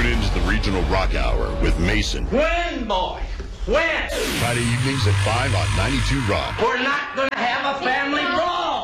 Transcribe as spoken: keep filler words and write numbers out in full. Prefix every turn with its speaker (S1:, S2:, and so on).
S1: into the Regional Rock Hour with Mason.
S2: When, boy? When?
S1: Friday evenings at five on ninety-two Rock.
S2: We're not going to have a family brawl.